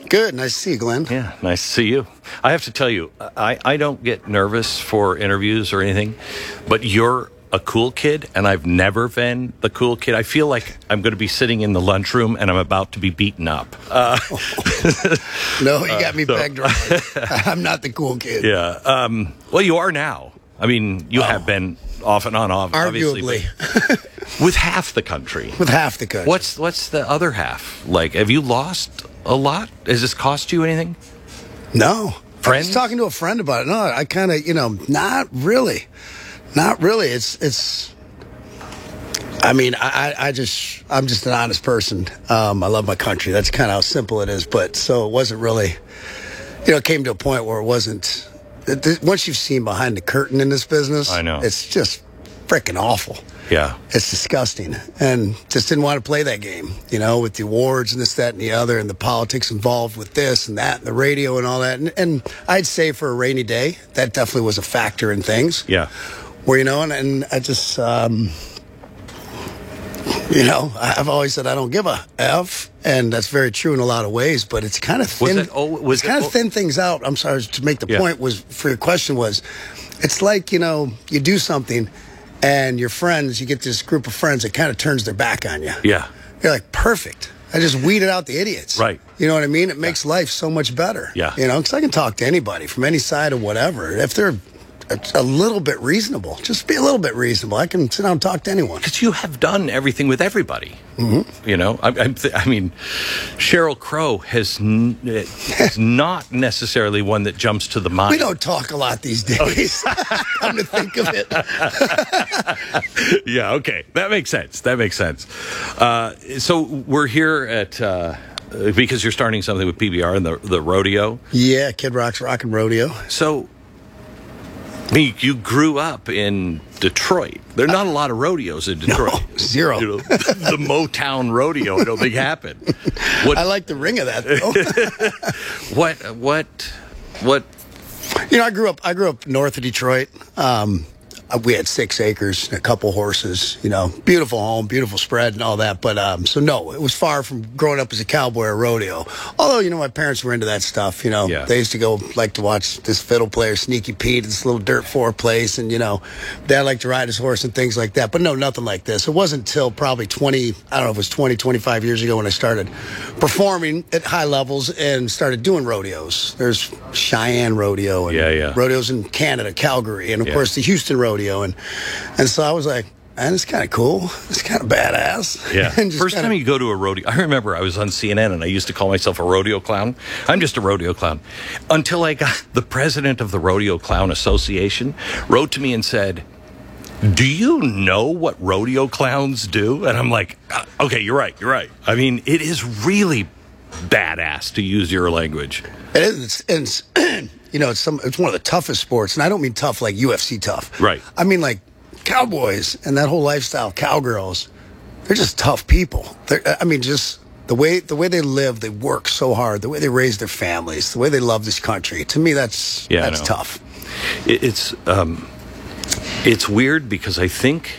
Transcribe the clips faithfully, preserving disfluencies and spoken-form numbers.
Good. Nice to see you, Glenn. Yeah, nice to see you. I have to tell you, I, I don't get nervous for interviews or anything, but you're a cool kid, and I've never been the cool kid. I feel like I'm going to be sitting in the lunchroom, and I'm about to be beaten up. Uh, no, you got me uh, so, pegged right. I'm not the cool kid. Yeah. Um, well, you are now. I mean, you oh. have been off and on, obviously. Arguably. With half the country. With half the country. What's what's the other half? Like, have you lost a lot? Has this cost you anything? No. Friends? I was talking to a friend about it. No, I kind of, you know, not really. Not really. It's, it's, I mean, I, I just, I'm just an honest person. Um, I love my country. That's kind of how simple it is. But so it wasn't really, you know, it came to a point where it wasn't, it, it, once you've seen behind the curtain in this business, I know. It's just freaking awful. Yeah. It's disgusting. And just didn't want to play that game, you know, with the awards and this, that, and the other, and the politics involved with this and that, and the radio and all that. And, and I'd say for a rainy day, that definitely was a factor in things. Yeah. Where, you know, and, and I just, um, you know, I've always said I don't give a F, and that's very true in a lot of ways, but it's kind of thin. Was it, oh, was it's kind it, of thin things out. I'm sorry, to make the yeah. point was, for your question was, it's like, you know, you do something, and your friends, you get this group of friends that kind of turns their back on you. Yeah. You're like, perfect. I just weeded out the idiots. Right. You know what I mean? It makes yeah. life so much better. Yeah. You know, because I can talk to anybody from any side of whatever. If they're a little bit reasonable, just be a little bit reasonable. I can sit down and talk to anyone. Because you have done everything with everybody. Mm-hmm. You know, I, I'm th- I mean, Sheryl Crow has n- is not necessarily one that jumps to the mind. We don't talk a lot these days. Come to think of it. Yeah, okay. That makes sense. That makes sense. Uh, so we're here at... Uh, because you're starting something with P B R and the, the rodeo. Yeah, Kid Rock's Rockin' Rodeo. So... I mean, you grew up in Detroit. There are not a lot of rodeos in Detroit. No, zero. You know, the Motown rodeo, I don't think happened. What, I like the ring of that, though. what, what, what? You know, I grew up. I grew up north of Detroit. Um, we had six acres, and a couple horses. You know, beautiful home, beautiful spread, and all that. But um, so no, it was far from growing up as a cowboy or rodeo. Although, you know, my parents were into that stuff. You know, yeah. They used to go like to watch this fiddle player, Sneaky Pete, this little dirt four place, and you know, Dad liked to ride his horse and things like that. But no, nothing like this. It wasn't until probably twenty. I don't know if it was twenty, twenty-five years ago when I started performing at high levels and started doing rodeos. There's Cheyenne Rodeo and yeah, yeah. rodeos in Canada, Calgary, and of yeah. course the Houston Rodeo. And and so I was like, man, it's kind of cool. It's kind of badass. Yeah. And just First kinda... time you go to a rodeo, I remember I was on C N N and I used to call myself a rodeo clown. I'm just a rodeo clown. Until I got the president of the Rodeo Clown Association wrote to me and said, do you know what rodeo clowns do? And I'm like, okay, you're right. You're right. I mean, it is really badass, to use your language. It is. It's, it's you know, it's some. It's one of the toughest sports, and I don't mean tough like U F C tough. Right. I mean like cowboys and that whole lifestyle, cowgirls. They're just tough people. They're, I mean, just the way the way they live, they work so hard. The way they raise their families, the way they love this country. To me, that's yeah, that's tough. It, it's um, it's weird because I think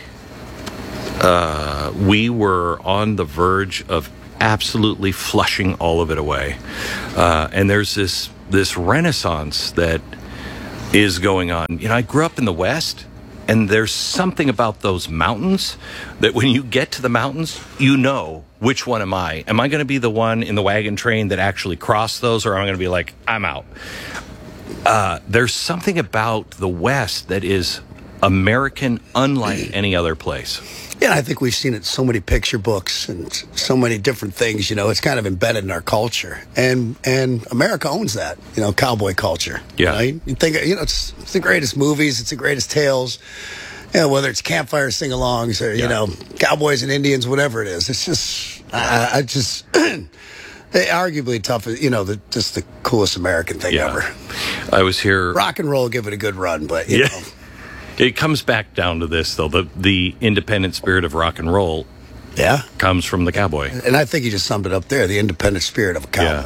uh, we were on the verge of absolutely flushing all of it away, uh, and there's this. this renaissance that is going on. You know, I grew up in the West, and there's something about those mountains that when you get to the mountains, you know, which one am I? Am I going to be the one in the wagon train that actually crossed those, or am I going to be like, I'm out? Uh, there's something about the West that is American, unlike any other place. Yeah, I think we've seen it in so many picture books and so many different things. You know, it's kind of embedded in our culture, and and America owns that. You know, cowboy culture. Yeah, right? You think you know it's, it's the greatest movies, it's the greatest tales. You know, whether it's campfire sing-alongs or yeah. you know, cowboys and Indians, whatever it is. It's just, I, I just, they arguably tough. You know, the, just the coolest American thing yeah. ever. I was here. Rock and roll, give it a good run, but you yeah. know. It comes back down to this, though. The the independent spirit of rock and roll yeah. comes from the cowboy. And I think you just summed it up there, the independent spirit of a cowboy. Yeah.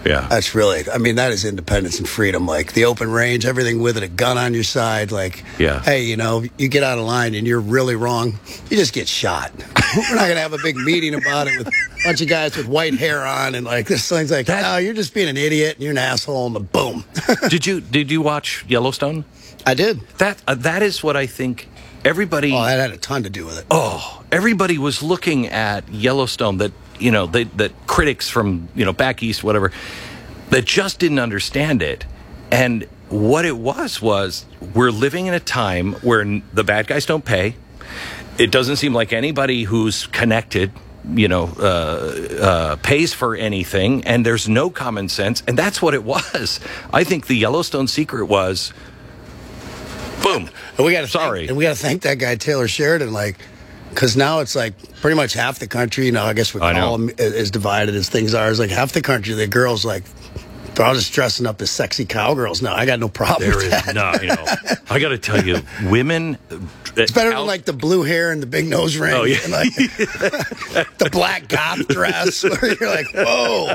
Yeah. That's really, I mean, that is independence and freedom. Like the open range, everything with it, a gun on your side. Like, Yeah. hey, you know, you get out of line and you're really wrong, you just get shot. We're not going to have a big meeting about it with a bunch of guys with white hair on and like this thing's like, That- oh, you're just being an idiot and you're an asshole, and the boom. Did you did you watch Yellowstone? I did. That uh, that is what I think everybody. Oh, that had a ton to do with it. Oh, everybody was looking at Yellowstone that, you know, they, that critics from, you know, back east, whatever, that just didn't understand it. And what it was, was we're living in a time where n- the bad guys don't pay. It doesn't seem like anybody who's connected, you know, uh, uh, pays for anything, and there's no common sense. And that's what it was. I think the Yellowstone secret was, boom. And we got to Sorry. thank, and we got to thank that guy Taylor Sheridan, like, because now it's like pretty much half the country. You know, I guess we I know. call them as divided as things are. It's like half the country, the girls like they're all just dressing up as sexy cowgirls now. I got no problem There with is that. no, you know, I got to tell you, women. It's better than like the blue hair and the big nose ring Oh, yeah. and like the black goth dress. Where you're like, whoa.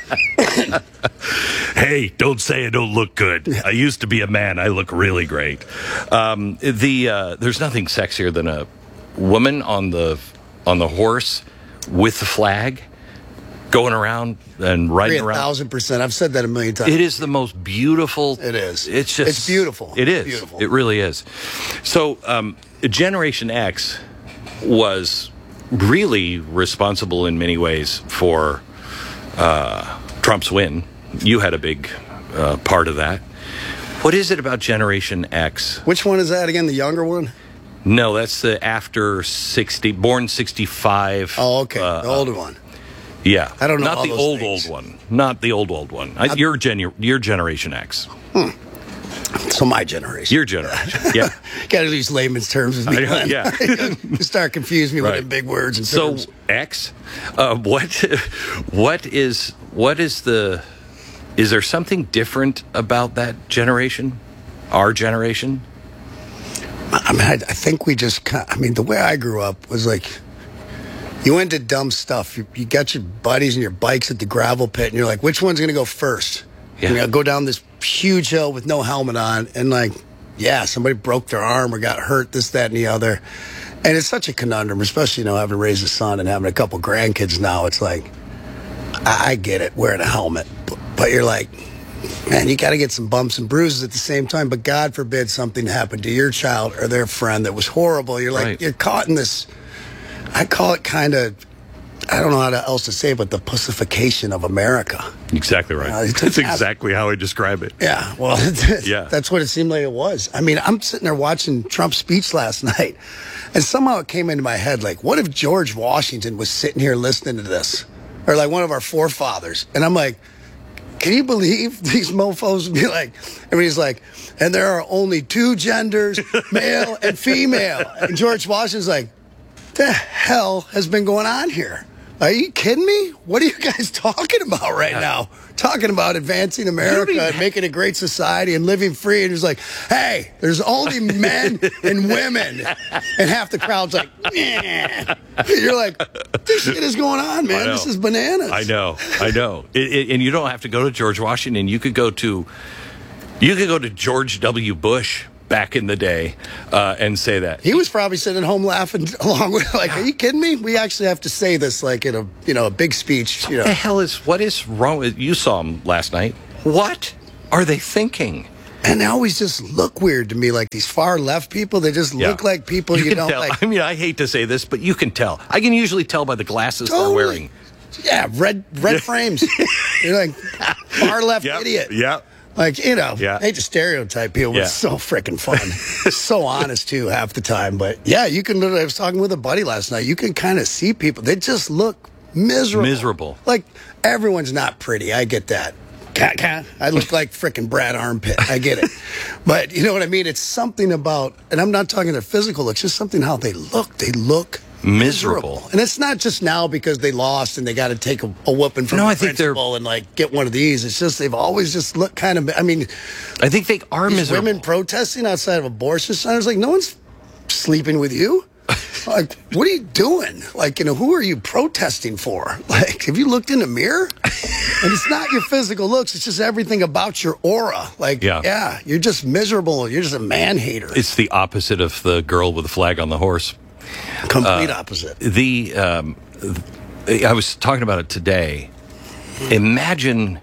Hey, don't say I don't look good. I used to be a man. I look really great. Um, the uh, there's nothing sexier than a woman on the on the horse with the flag, going around and Three riding a around. thousand percent. I've said that a million times. It is the most beautiful. It is. It's just. It's beautiful. It is. It's beautiful. It really is. So, um, Generation X was really responsible in many ways for uh, Trump's win. You had a big uh, part of that. What is it about Generation X? Which one is that again? The younger one? No, that's the after sixty, born sixty-five. Oh, okay. uh, the older one. Yeah, I don't know Not all the those old things. old one. Not the old old one. I, your gen, your Generation X. So my generation. Your generation. Yeah. Got to use layman's terms with me. I know, Glenn. yeah. You start confusing me Right. with the big words and So terms. X, uh, what, what is what is the? Is there something different about that generation? Our generation? I mean, I, I think we just. kind I mean, the way I grew up was like, you into dumb stuff. You, you got your buddies and your bikes at the gravel pit, and you're like, which one's going to go first? Yeah. You know, go down this huge hill with no helmet on, and like, yeah, somebody broke their arm or got hurt, this, that, and the other. And it's such a conundrum, especially, you know, having raised a son and having a couple grandkids now. It's like, I, I get it, wearing a helmet, but, but you're like, man, you got to get some bumps and bruises at the same time. But God forbid something happened to your child or their friend that was horrible. You're like, Right. you're caught in this, I call it kind of, I don't know how to, else to say it, but the pussification of America. Exactly right. Uh, it's- That's exactly how I describe it. Yeah, well, Yeah. that's what it seemed like it was. I mean, I'm sitting there watching Trump's speech last night, and somehow it came into my head, like, what if George Washington was sitting here listening to this? Or like one of our forefathers. And I'm like, can you believe these mofos would be like, I mean, he's like, and there are only two genders, male and female. And George Washington's like, the hell has been going on here? Are you kidding me? What are you guys talking about right now? Talking about advancing America and making a great society and living free. And it's like, hey, there's only men and women. And half the crowd's like, nah. You're like, this shit is going on, man. This is bananas. I know, I know. It, it, and you don't have to go to George Washington. You could go to, you could go to George W. Bush back in the day uh, and say that. He was probably sitting at home laughing along with, like, are you kidding me? We actually have to say this like in a, you know, a big speech. You know. What the hell is, what is wrong with, you saw him last night. What are they thinking? And they always just look weird to me, like these far left people. They just Yeah. look like people you, can don't tell. like. I mean, I hate to say this, but you can tell. I can usually tell by the glasses they're Totally. wearing. Yeah, red red frames. You're like far left idiot. Yep. Like, you know, Yeah. I hate to stereotype people, but Yeah. it's so freaking fun. So honest, too, half the time. But yeah, you can literally, I was talking with a buddy last night. You can kind of see people. They just look miserable. Miserable. Like, everyone's not pretty. I get that. Cat, cat. I look like freaking Brad Armpit. I get it. But you know what I mean? It's something about, and I'm not talking their physical looks, just something how they look. They look Miserable. And it's not just now because they lost and they got to take a, a whooping from No, the I think they're- principal and like get one of these. It's just they've always just looked kind of. I mean, I think they are these miserable. women protesting outside of abortion centers, like no one's sleeping with you. Like, what are you doing? Like, you know, who are you protesting for? Like, have you looked in the mirror? And it's not your physical looks. It's just everything about your aura. Like, Yeah. yeah, you're just miserable. You're just a man-hater. It's the opposite of the girl with the flag on the horse. Complete opposite. The um, I was talking about it today. Imagine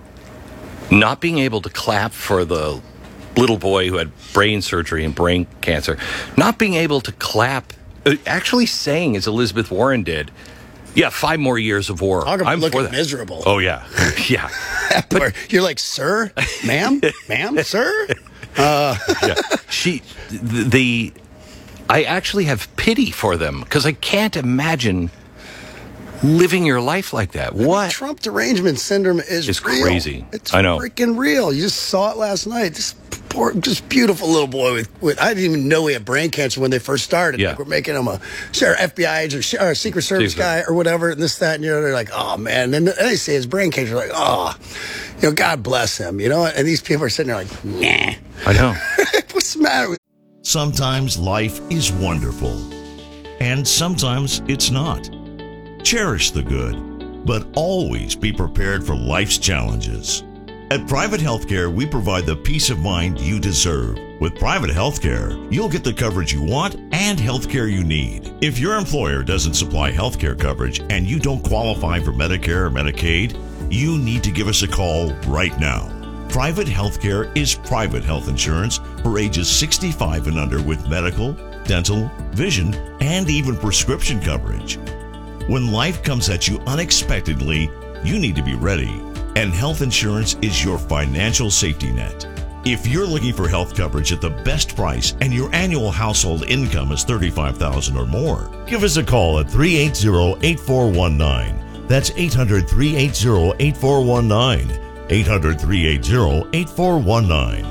not being able to clap for the little boy who had brain surgery and brain cancer. Not being able to clap, uh, actually saying, as Elizabeth Warren did, yeah, five more years of war. Talk about I'm for looking that. miserable. Oh, yeah. Yeah. Where you're like, sir, ma'am, ma'am, sir. Uh. Yeah. She, the, the, I actually have pity for them because I can't imagine living your life like that. What? Trump derangement syndrome is It's real. crazy. It's I know. freaking real. You just saw it last night. This poor, just beautiful little boy with, with, I didn't even know he had brain cancer when they first started. Yeah. Like, we're making him a sure, F B I agent or, or Secret Service Secret. guy or whatever, and this, that, and the other. They're like, oh, man. And then they say his brain cancer. Like, oh, you know, God bless him. You know, and these people are sitting there like, nah. I know. What's the matter with Sometimes life is wonderful, and sometimes it's not. Cherish the good, but always be prepared for life's challenges. At Private Healthcare, we provide the peace of mind you deserve. With Private Healthcare, you'll get the coverage you want and healthcare you need. If your employer doesn't supply healthcare coverage and you don't qualify for Medicare or Medicaid, you need to give us a call right now. Private Healthcare is private health insurance for ages sixty-five and under with medical, dental, vision, and even prescription coverage. When life comes at you unexpectedly, you need to be ready, and health insurance is your financial safety net. If you're looking for health coverage at the best price and your annual household income is thirty-five thousand dollars or more, give us a call at three eight zero, eight four one nine. That's eight hundred, three eight zero, eight four one nine. eight hundred, three eight zero, eight four one nine.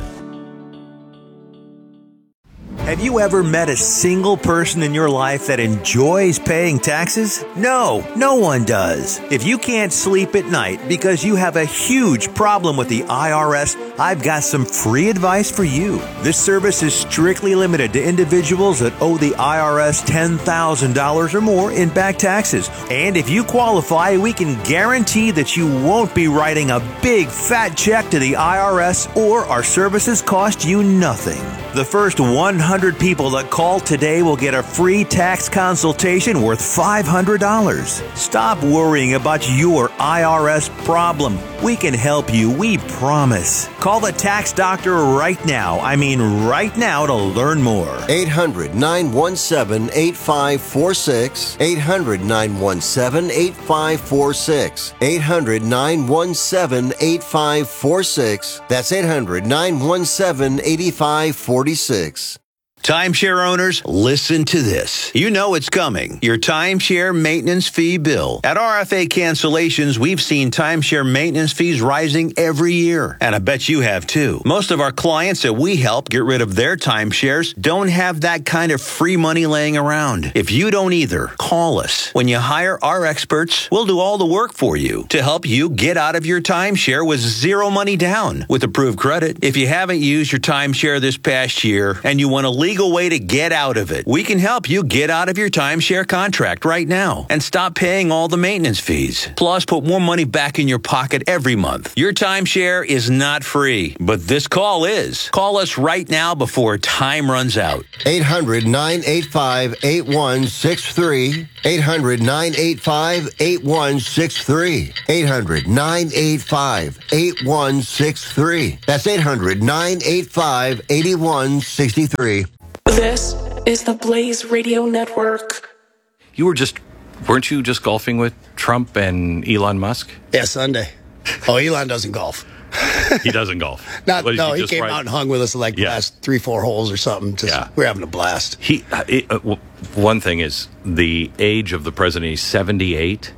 Have you ever met a single person in your life that enjoys paying taxes? No, no one does. If you can't sleep at night because you have a huge problem with the I R S, I've got some free advice for you. This service is strictly limited to individuals that owe the I R S ten thousand dollars or more in back taxes. And if you qualify, we can guarantee that you won't be writing a big fat check to the I R S, or our services cost you nothing. The first one hundred people that call today will get a free tax consultation worth five hundred dollars. Stop worrying about your I R S problem. We can help you, we promise. Call the tax doctor right now. I mean right now to learn more. eight hundred, nine one seven, eight five four six. eight hundred, nine one seven, eight five four six. eight hundred, nine one seven, eight five four six. That's eight hundred, nine one seven, eight five four six. Timeshare owners, listen to this. You know it's coming. Your timeshare maintenance fee bill. At R F A Cancellations, we've seen timeshare maintenance fees rising every year. And I bet you have too. Most of our clients that we help get rid of their timeshares don't have that kind of free money laying around. If you don't either, call us. When you hire our experts, we'll do all the work for you to help you get out of your timeshare with zero money down with approved credit. If you haven't used your timeshare this past year and you want to leave legal way to get out of it. We can help you get out of your timeshare contract right now and stop paying all the maintenance fees. Plus, put more money back in your pocket every month. Your timeshare is not free, but this call is. Call us right now before time runs out. eight hundred, nine eight five, eight one six three. eight hundred, nine eight five, eight one six three. eight hundred, nine eight five, eight one six three. That's eight hundred, nine eight five, eight one six three. This is the Blaze Radio Network. You were just, weren't you just golfing with Trump and Elon Musk? Yeah, Sunday. Oh, Elon doesn't golf. He doesn't golf. Not, What, no, he just came ride- out and hung with us like the Yeah. last three, four holes or something. Just, Yeah. We're having a blast. He, uh, it, uh, w- one thing is the age of the president. He's seventy-eight,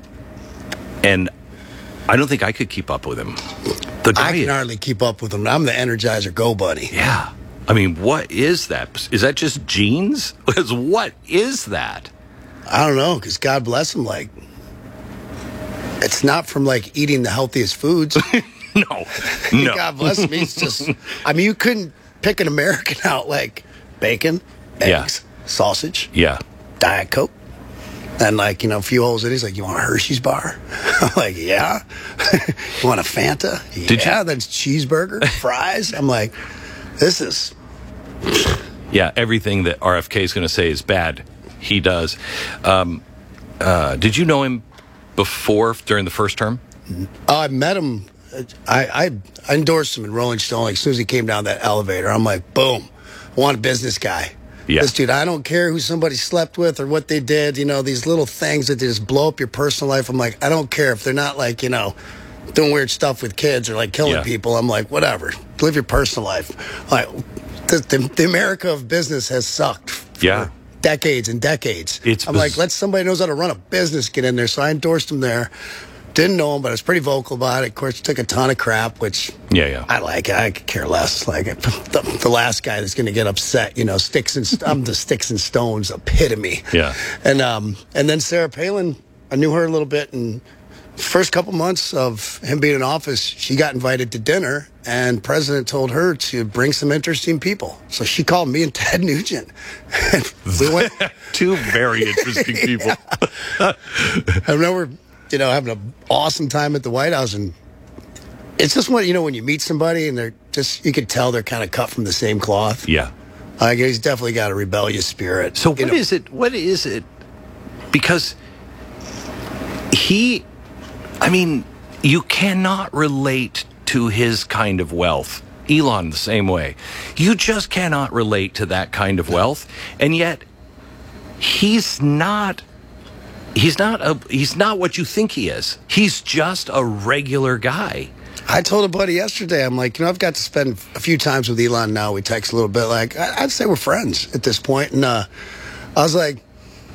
and I don't think I could keep up with him. The guy, I can is- hardly keep up with him. I'm the Energizer Go Buddy. yeah. I mean, what is that? Is that just genes? What is that? I don't know, because God bless him. Like, it's not from like eating the healthiest foods. No, no. God bless him. He's just, I mean, you couldn't pick an American out like bacon, eggs, Yeah. sausage, Yeah, Diet Coke, And, like, you know, a few holes in, he's like, you want a Hershey's bar? I'm like, yeah. You want a Fanta? Did yeah, you? that's cheeseburger, fries. I'm like, this is... Yeah, everything that R F K is going to say is bad, he does. Um, uh, did you know him before, during the first term? Oh, I met him. I, I, I endorsed him in Rolling Stone. Like, as soon as he came down that elevator, I'm like, boom, I want a business guy. Yeah. This dude, I don't care who somebody slept with or what they did. You know, these little things that they just blow up your personal life. I'm like, I don't care if they're not like, you know, doing weird stuff with kids or like killing Yeah. people. I'm like, whatever. Live your personal life. Like, the, the, the America of business has sucked. For Yeah. decades and decades. It's I'm biz- like, let somebody who knows how to run a business get in there. So I endorsed him there. Didn't know him, but I was pretty vocal about it. Of course, took a ton of crap, which Yeah, yeah. I like. I could care less. Like the, the last guy that's going to get upset, you know, sticks and st- I'm the sticks and stones epitome. Yeah. And um, and then Sarah Palin, I knew her a little bit, and first couple months of him being in office, she got invited to dinner, and President told her to bring some interesting people. So she called me and Ted Nugent. And we went. Two very interesting people. I remember, you know, having an awesome time at the White House, and it's just when, you know, when you meet somebody and they're just, you could tell they're kind of cut from the same cloth. Yeah. Like, he's definitely got a rebellious spirit. So You what know, is it? What is it? Because he, I mean, you cannot relate to his kind of wealth. Elon the same way. You just cannot relate to that kind of wealth, and yet he's not. He's not a. He's not what you think he is. He's just a regular guy. I told a buddy yesterday, I'm like, you know, I've got to spend a few times with Elon now. We text a little bit. Like, I- I'd say we're friends at this point. And uh, I was like,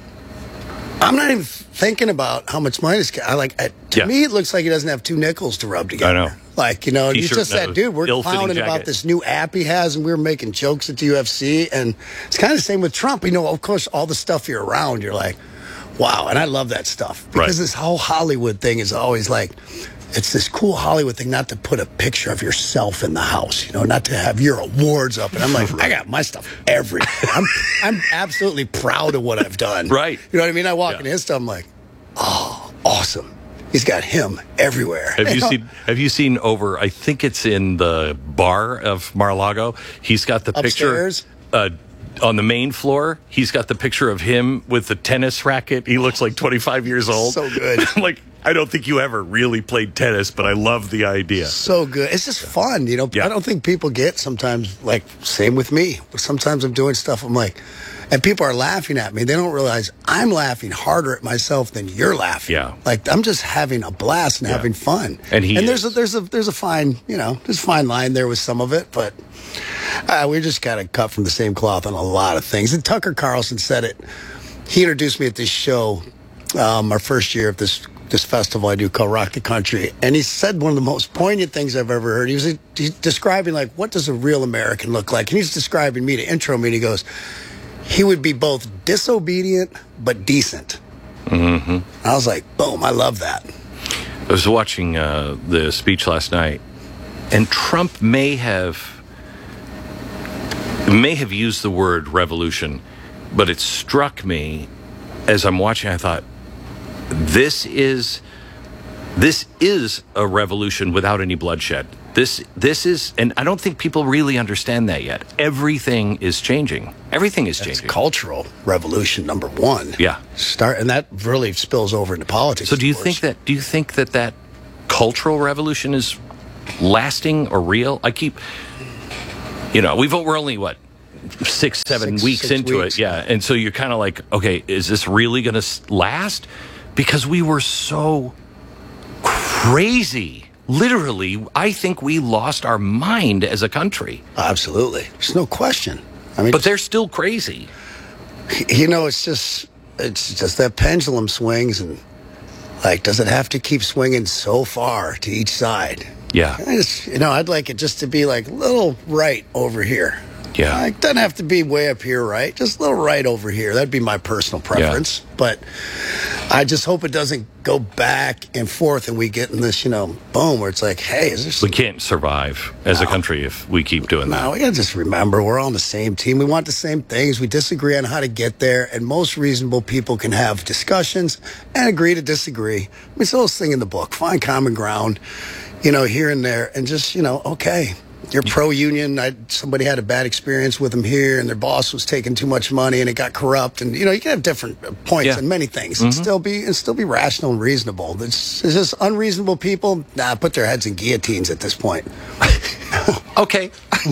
I'm not even thinking about how much money this guy. I like. I, to Yeah. me, it looks like he doesn't have two nickels to rub together. I know. Like, you know, he's T-shirt just and that a dude. We're ill-fitting clowning jacket. about this new app he has, and we were making jokes at the U F C. And it's kind of the same with Trump. You know, of course, all the stuff you're around, you're like, wow. And I love that stuff because Right. this whole Hollywood thing is always like, it's this cool Hollywood thing, not to put a picture of yourself in the house, you know, not to have your awards up. And I'm like, I got my stuff everywhere. I'm, I'm absolutely proud of what I've done. Right. You know what I mean? I walk Yeah. in his stuff, I'm like, oh, awesome. He's got him everywhere. Have you know? seen? Have you seen over? I think it's in the bar of Mar-a-Lago. He's got the Upstairs? picture uh, on the main floor. He's got the picture of him with the tennis racket. He looks like twenty-five years old. So good. I'm like, I don't think you ever really played tennis, but I love the idea. So good. It's just fun, you know. Yeah. I don't think people get sometimes, like, same with me. Sometimes I'm doing stuff, I'm like, and people are laughing at me. They don't realize I'm laughing harder at myself than you're laughing. Yeah. Like, I'm just having a blast and Yeah. having fun. And he and there's a, is. there's a there's a fine, you know, there's a fine line there with some of it, but uh, we're just kind of cut from the same cloth on a lot of things. And Tucker Carlson said it. He introduced me at this show, um, our first year of this this festival I do called Rock the Country, and he said one of the most poignant things I've ever heard. He was he's describing, like, what does a real American look like? And he's describing me to intro me, and he goes, he would be both disobedient but decent. Mm-hmm. I was like, boom, I love that. I was watching uh, the speech last night, and Trump may have may have used the word revolution, but it struck me as I'm watching. I thought, this is this is a revolution without any bloodshed. This this is, and I don't think people really understand that yet. Everything is changing. Everything is It's changing. cultural revolution number one. Yeah. Start, and that really spills over into politics. So do you of course. think that do you think that that cultural revolution is lasting or real? I keep, you know, we've we're only what six, seven Six- weeks six into weeks. it, yeah, and so you're kind of like, okay, is this really going to last? Because we were so crazy. Literally, I think we lost our mind as a country. Absolutely, there's no question. I mean, But they're still crazy. you know, it's just it's just that pendulum swings, and like, does it have to keep swinging so far to each side? Yeah. I just, you know, I'd like it just to be like a little right over here. Yeah. It doesn't have to be way up here, right? Just a little right over here. That'd be my personal preference. Yeah. But I just hope it doesn't go back and forth and we get in this, you know, boom, where it's like, hey, is this... We can't survive as no. a country if we keep doing that. No, we got to just remember we're all on the same team. We want the same things. We disagree on how to get there. And most reasonable people can have discussions and agree to disagree. I mean, it's the whole thing in the book. Find common ground, you know, here and there. And just, you know, okay. You're pro-union. I, somebody had a bad experience with them here, and their boss was taking too much money, and it got corrupt. And you know, you can have different points yeah. in many things, mm-hmm. and still be and still be rational and reasonable. It's, it's just unreasonable people. Nah, put their heads in guillotines at this point. Okay.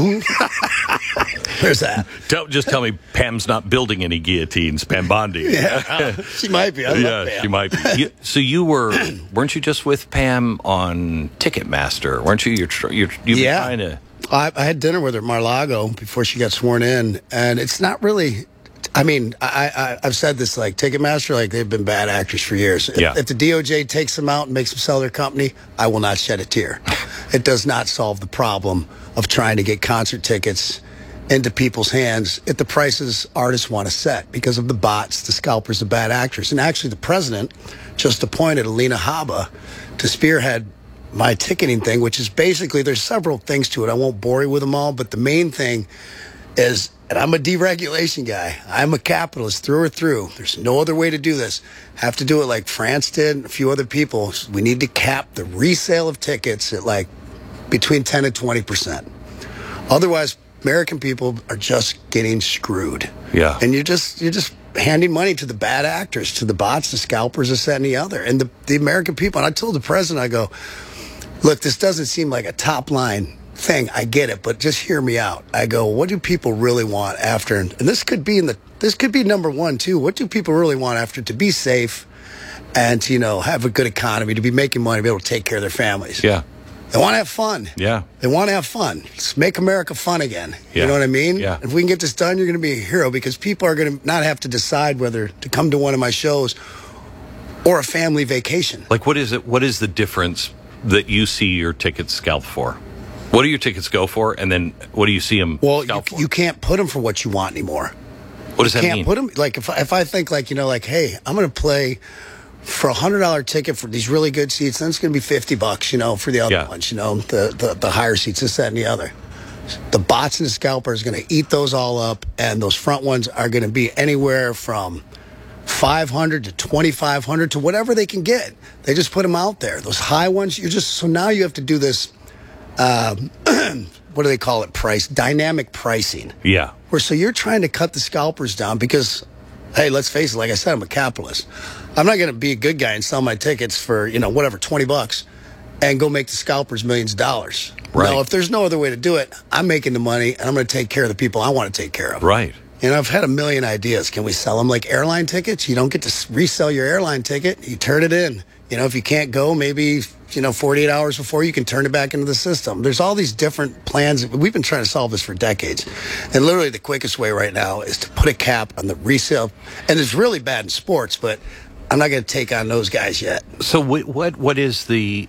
There's that. Don't just tell me Pam's not building any guillotines, Pam Bondi. Yeah, she might be. I love yeah, Pam. she might be. You, so you were, weren't you just with Pam on Ticketmaster? Weren't you? You're, you're, you've yeah. been trying to. I, I had dinner with her at Mar-a-Lago before she got sworn in, and it's not really. I mean, I, I, I've said this, like, Ticketmaster, like, they've been bad actors for years. If, yeah. if the D O J takes them out and makes them sell their company, I will not shed a tear. It does not solve the problem of trying to get concert tickets into people's hands at the prices artists want to set because of the bots, the scalpers, the bad actors. And actually, the president just appointed Alina Habba to spearhead my ticketing thing, which is basically, there's several things to it. I won't bore you with them all, but the main thing is, and I'm a deregulation guy. I'm a capitalist through or through. There's no other way to do this. Have to do it like France did and a few other people. We need to cap the resale of tickets at like between ten and twenty percent. Otherwise, American people are just getting screwed. Yeah. And you're just, you're just handing money to the bad actors, to the bots, the scalpers, this, that, and the other. And the, the American people, and I told the president, I go, look, this doesn't seem like a top line thing. I get it, but just hear me out. I go, what do people really want after? And this could be in the, this could be number one too. What do people really want after? To be safe and to, you know, have a good economy, to be making money, to be able to take care of their families. Yeah. They want to have fun. Yeah. They want to have fun. Let's make America fun again. Yeah. You know what I mean? Yeah. If we can get this done, you're going to be a hero because people are going to not have to decide whether to come to one of my shows or a family vacation. Like, what is it? What is the difference that you see your tickets scalped for? What do your tickets go for, and then what do you see them well, scalped you, for? you can't put them for what you want anymore. What does you that can't mean? Put them, like, if, if I think, like, you know, like, hey, I'm going to play for a one hundred dollars ticket for these really good seats, then it's going to be fifty bucks, you know, for the other yeah. ones, you know, the, the, the higher seats, this, that, and the other. The bots and the scalpers are going to eat those all up, and those front ones are going to be anywhere from five hundred to twenty-five hundred to whatever they can get. They just put them out there. Those high ones, you're just, so now you have to do this, um, what do they call it, price, dynamic pricing. Yeah. Where so you're trying to cut the scalpers down because, hey, let's face it, like I said, I'm a capitalist. I'm not going to be a good guy and sell my tickets for, you know, whatever, twenty bucks and go make the scalpers millions of dollars. Right. No, if there's no other way to do it, I'm making the money and I'm going to take care of the people I want to take care of. Right. You know, I've had a million ideas. Can we sell them like airline tickets? You don't get to resell your airline ticket. You turn it in. You know, if you can't go, maybe, you know, forty-eight hours before, you can turn it back into the system. There's all these different plans. We've been trying to solve this for decades. And literally the quickest way right now is to put a cap on the resale. And it's really bad in sports, but I'm not going to take on those guys yet. So what, what, what is the...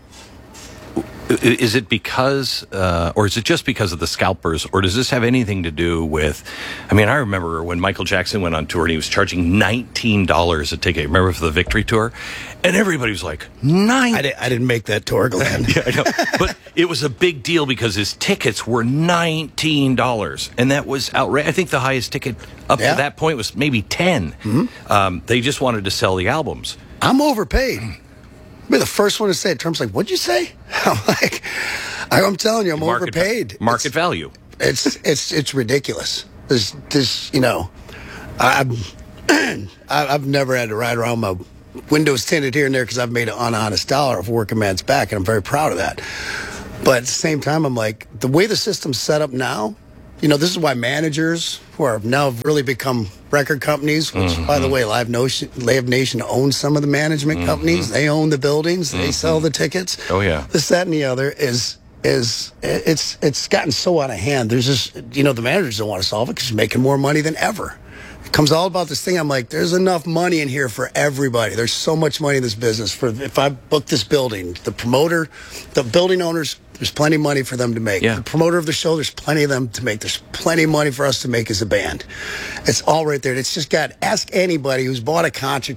Is it because, uh, or is it just because of the scalpers, or does this have anything to do with, I mean, I remember when Michael Jackson went on tour and he was charging nineteen dollars a ticket, remember, for the Victory Tour? And everybody was like, nine. I, did, I didn't make that tour, Glenn. Yeah, I know. But it was a big deal because his tickets were nineteen dollars. And that was outrageous. I think the highest ticket up Yeah. to that point was maybe ten. Mm-hmm. Um, they just wanted to sell the albums. I'm overpaid. I'll be the first one to say it. Trump's like, what'd you say? I'm like, I'm telling you, I'm Market, overpaid. Market it's, value. It's it's it's ridiculous. There's this, you know, I've I've never had to ride around my windows tinted here and there because I've made an unhonest dollar off a working man's back, and I'm very proud of that. But at the same time, I'm like, the way the system's set up now, you know, this is why managers who are now really become record companies, which, mm-hmm. by the way, Live Nation, Live Nation owns some of the management mm-hmm. companies. They own the buildings. Mm-hmm. They sell the tickets. Oh, yeah. This, that, and the other is, is it's it's gotten so out of hand. There's just, you know, the managers don't want to solve it because you're making more money than ever. It comes all about this thing. I'm like, there's enough money in here for everybody. There's so much money in this business. For if I book this building, the promoter, the building owners There's plenty of money for them to make. Yeah. The promoter of the show, there's plenty of them to make. There's plenty of money for us to make as a band. It's all right there. It's just got, ask anybody who's bought a concert